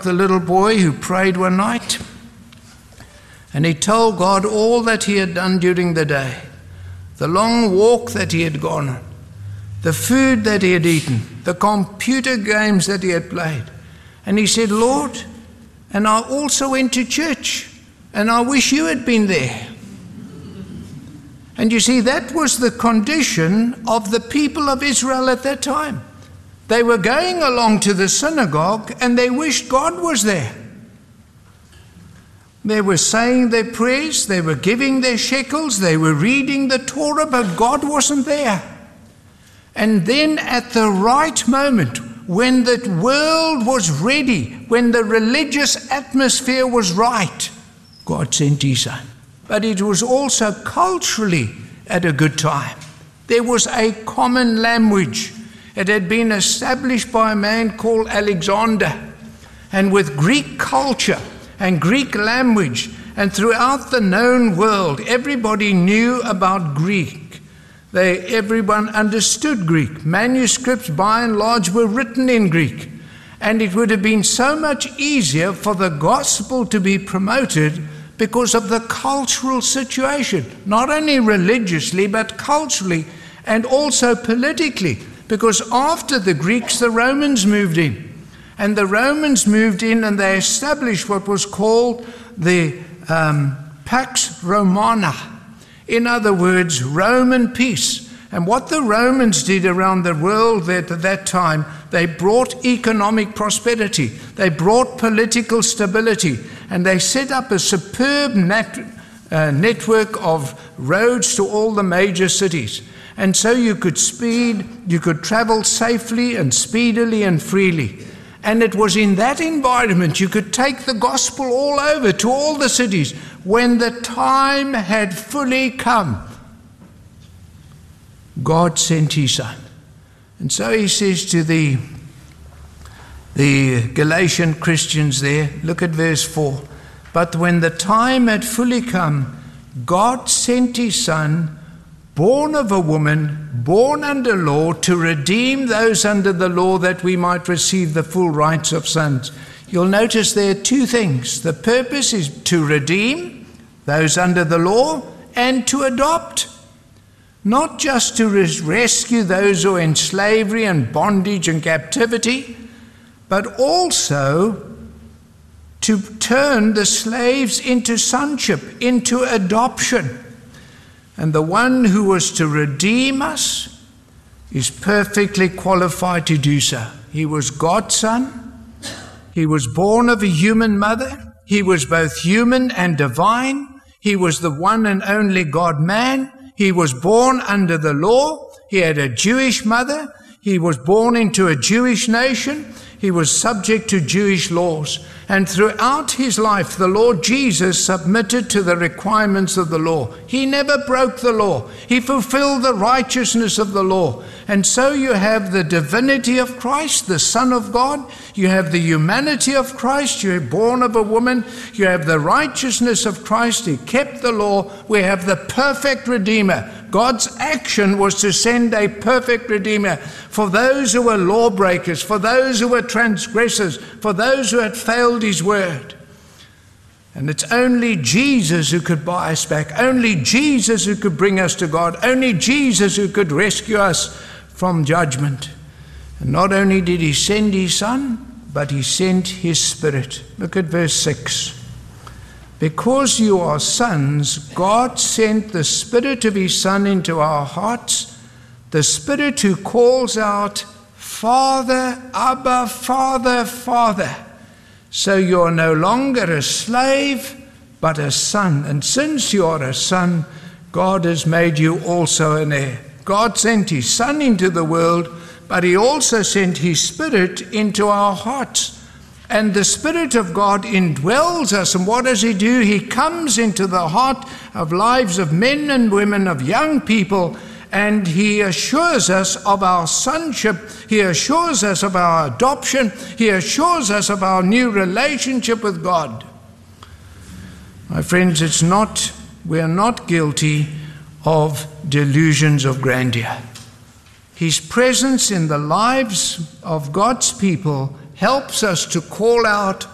the little boy who prayed one night, and he told God all that he had done during the day, the long walk that he had gone on, the food that he had eaten, the computer games that he had played. And he said, Lord, and I also went to church, and I wish you had been there. And you see, that was the condition of the people of Israel at that time. They were going along to the synagogue and they wished God was there. They were saying their prayers, they were giving their shekels, they were reading the Torah, but God wasn't there. And then at the right moment, when the world was ready, when the religious atmosphere was right, God sent his Son. But it was also culturally at a good time. There was a common language. It had been established by a man called Alexander. And with Greek culture and Greek language, and throughout the known world, everybody knew about Greek. Everyone understood Greek. Manuscripts, by and large, were written in Greek. And it would have been so much easier for the gospel to be promoted because of the cultural situation, not only religiously, but culturally and also politically. Because after the Greeks, the Romans moved in. And the Romans moved in and they established what was called the Pax Romana. In other words, Roman peace. And what the Romans did around the world at that time, they brought economic prosperity, they brought political stability, and they set up a superb network of roads to all the major cities. And so you could travel safely and speedily and freely. And it was in that environment you could take the gospel all over to all the cities when the time had fully come. God sent his Son. And so he says to the Galatian Christians there, look at verse 4. But when the time had fully come, God sent his Son, born of a woman, born under law, to redeem those under the law, that we might receive the full rights of sons. You'll notice there are two things. The purpose is to redeem those under the law and to adopt. Not just to rescue those who are in slavery and bondage and captivity, but also to turn the slaves into sonship, into adoption. And the one who was to redeem us is perfectly qualified to do so. He was God's Son. He was born of a human mother. He was both human and divine. He was the one and only God-man. He was born under the law. He had a Jewish mother. He was born into a Jewish nation. He was subject to Jewish laws. And throughout his life, the Lord Jesus submitted to the requirements of the law. He never broke the law. He fulfilled the righteousness of the law. And so you have the divinity of Christ, the Son of God. You have the humanity of Christ. You're born of a woman. You have the righteousness of Christ. He kept the law. We have the perfect Redeemer. God's action was to send a perfect Redeemer for those who were lawbreakers, for those who were transgressors, for those who had failed his word. And it's only Jesus who could buy us back, only Jesus who could bring us to God, only Jesus who could rescue us from judgment. And not only did he send his Son, but he sent his Spirit. Look at verse 6. Because you are sons, God sent the Spirit of his Son into our hearts, the Spirit who calls out, Father, Abba, Father, Father. So you are no longer a slave, but a son. And since you are a son, God has made you also an heir. God sent his Son into the world, but he also sent his Spirit into our hearts. And the Spirit of God indwells us. And what does he do? He comes into the heart of lives of men and women, of young people, and he assures us of our sonship. He assures us of our adoption. He assures us of our new relationship with God. My friends, we are not guilty of delusions of grandeur. His presence in the lives of God's people helps us to call out,